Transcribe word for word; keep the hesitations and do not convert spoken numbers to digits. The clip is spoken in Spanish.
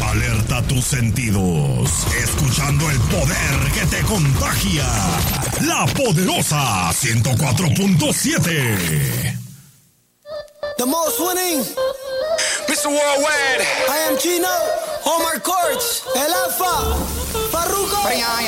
Alerta tus sentidos, escuchando el poder que te contagia. La Poderosa ciento cuatro punto siete. The most winning. mister Worldwide. I am Gino. Omar Courts. El Alfa. Farruko.